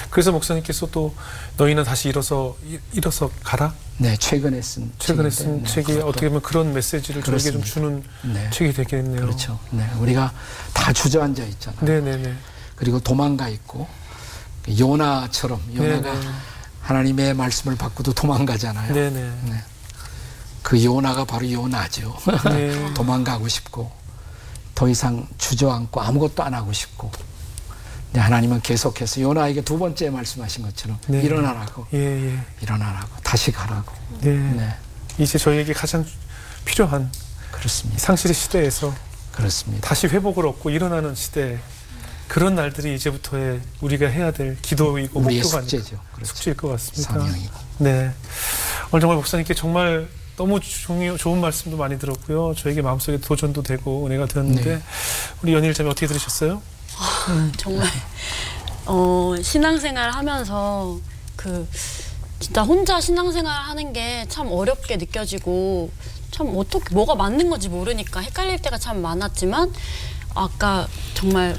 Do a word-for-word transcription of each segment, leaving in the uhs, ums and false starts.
그래서 목사님께서 또 너희는 다시 일어서 일어서 가라. 네, 최근에 쓴 최근에 쓴 책인데, 네, 책이 그것도 어떻게 보면 그런 메시지를 저에게 좀 주는 네. 책이 되겠네요. 그렇죠. 네, 우리가 다 주저앉아 있잖아요. 네네네. 그리고 도망가 있고 요나처럼 요나가 네네. 하나님의 말씀을 받고도 도망가잖아요. 네네. 네. 그 요나가 바로 요나죠. 네. 도망가고 싶고 더 이상 주저앉고 아무것도 안 하고 싶고. 네, 하나님은 계속해서 요나에게 두 번째 말씀하신 것처럼 네. 일어나라고, 예, 예. 일어나라고, 다시 가라고. 네. 네, 이제 저희에게 가장 필요한 그렇습니다. 상실의 시대에서 그렇습니다. 다시 회복을 얻고 일어나는 시대, 그런 날들이 이제부터의 우리가 해야 될 기도이고 우리의 목표가 숙제죠. 아닐까. 그렇죠. 숙제일 것 같습니다. 사명이고. 네. 오늘 정말 목사님께 정말 너무 중요, 좋은 말씀도 많이 들었고요. 저에게 마음속에 도전도 되고 은혜가 되었는데 네. 우리 연일자매 어떻게 들으셨어요? 아, 정말 어, 신앙생활 하면서 그 진짜 혼자 신앙생활 하는 게 참 어렵게 느껴지고 참 어떻게 뭐가 맞는 건지 모르니까 헷갈릴 때가 참 많았지만 아까 정말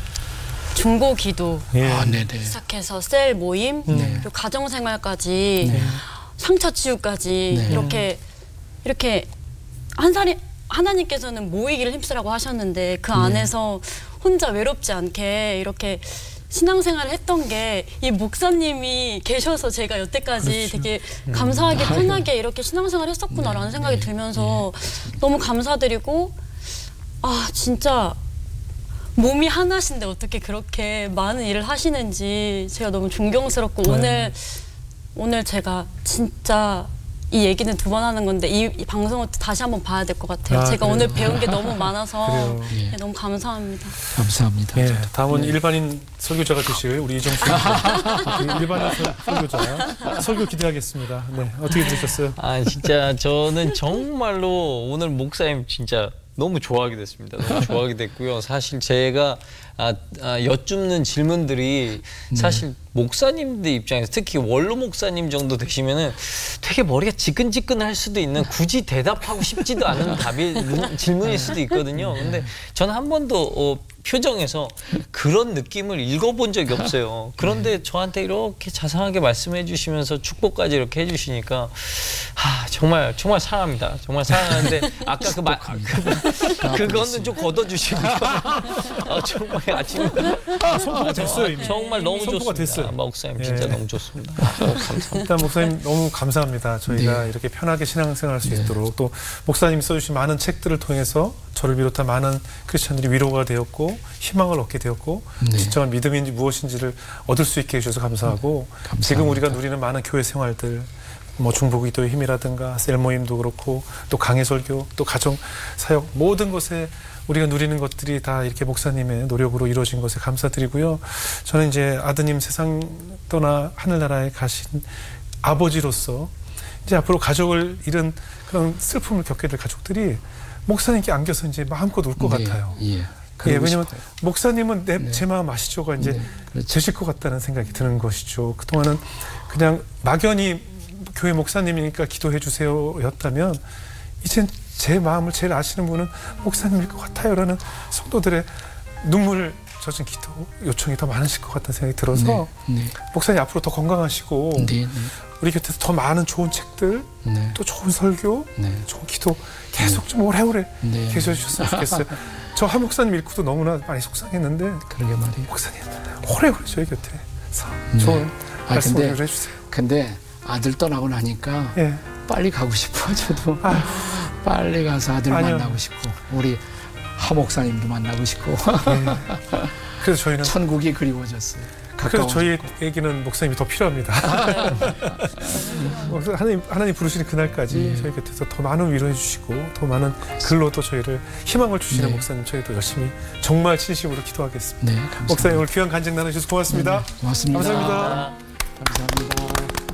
중보 기도 예. 아, 네네. 시작해서 셀 모임 네. 그리고 가정생활까지 네. 상처 치유까지 네. 이렇게 이렇게 한 사람 하나님께서는 모이기를 힘쓰라고 하셨는데 그 안에서 혼자 외롭지 않게 이렇게 신앙생활을 했던 게 이 목사님이 계셔서 제가 여태까지 그렇죠. 되게 감사하게 편하게 이렇게 신앙생활을 했었구나라는 네, 생각이 네, 들면서 너무 감사드리고 아 진짜 몸이 하나신데 어떻게 그렇게 많은 일을 하시는지 제가 너무 존경스럽고 네. 오늘 오늘 제가 진짜 이 얘기는 두 번 하는 건데 이, 이 방송을 다시 한번 봐야 될 것 같아요. 아, 제가 그래요? 오늘 배운 게 너무 많아서 그래요. 네, 너무 감사합니다. 감사합니다. 예, 다음은 일반인 설교자가 되실 우리 이정수 일반인 설- 설교자 설교 기대하겠습니다. 네, 어떻게 들으셨어요? 아 진짜 저는 정말로 오늘 목사님 진짜 너무 좋아하게 됐습니다. 너무 좋아하게 됐고요. 사실 제가 아, 아, 여쭙는 질문들이 사실 목사님들 입장에서 특히 원로 목사님 정도 되시면은 되게 머리가 지끈지끈할 수도 있는 굳이 대답하고 싶지도 않은 답이 질문일 수도 있거든요. 근데 저는 한 번도 어, 표정에서 그런 느낌을 읽어본 적이 없어요. 그런데 저한테 이렇게 자상하게 말씀해 주시면서 축복까지 이렇게 해주시니까 아, 정말 정말 사랑합니다. 정말 사랑하는데 아까 그 말 그, 그거는 좀 걷어주시고요. 아, 정말 아침에 아, 선포가 됐어요 이미. 정말 너무 선포가 좋습니다. 됐어요. 아, 목사님 진짜 예. 너무 좋습니다. 아, 너무 감사합니다. 일단 목사님 너무 감사합니다. 저희가 네. 이렇게 편하게 신앙생활할 수 네. 있도록 또 목사님이 써주신 많은 책들을 통해서 저를 비롯한 많은 크리스천들이 위로가 되었고 희망을 얻게 되었고 네. 진정한 믿음인지 무엇인지를 얻을 수 있게 해주셔서 감사하고 감사합니다. 지금 우리가 누리는 많은 교회 생활들 뭐 중보기도의 힘이라든가 셀모임도 그렇고 또 강해설교 또 가정 사역 모든 것에 우리가 누리는 것들이 다 이렇게 목사님의 노력으로 이루어진 것에 감사드리고요. 저는 이제 아드님 세상 떠나 하늘나라에 가신 아버지로서 이제 앞으로 가족을 잃은 그런 슬픔을 겪게 될 가족들이 목사님께 안겨서 이제 마음껏 울 것 네, 같아요. 예. 예, 그러고 왜냐면 싶어요. 목사님은 내, 네. 제 마음 아시죠가 이제 네, 그렇죠. 되실 것 같다는 생각이 드는 것이죠. 그동안은 그냥 막연히 교회 목사님이니까 기도해 주세요였다면 이젠 제 마음을 제일 아시는 분은 목사님일 것 같아요라는 성도들의 눈물 젖은 기도 요청이 더 많으실 것 같다는 생각이 들어서 네, 네, 목사님 앞으로 더 건강하시고 네, 우리 곁에서 더 많은 좋은 책들 네, 또 좋은 설교 네, 좋은 기도 계속 좀 오래오래 네. 계셔 주셨으면 좋겠어요. 저 한 목사님 읽고도 너무나 많이 속상했는데 그러게 말이에요. 목사님 오래오래 저희 곁에서 네. 좋은 아, 말씀을 근데- 해주세요. 근데 아들 떠나고 나니까 예. 빨리 가고 싶어. 저도 아휴. 빨리 가서 아들 아니요. 만나고 싶고 우리 하 목사님도 만나고 싶고 예. 그래서 저희는 천국이 그리워졌어요. 그래서 가까워졌고. 저희에게는 목사님이 더 필요합니다. 그래서 하나님 하나님 부르시는 그날까지 네. 저희 곁에서 더 많은 위로해 주시고 더 많은 글로 또 저희를 희망을 주시는 네. 목사님 저희도 열심히 정말 진심으로 기도하겠습니다. 네, 감사합니다. 목사님 오늘 귀한 간증 나눠주셔서 고맙습니다. 네, 고맙습니다. 감사합니다. 감사합니다.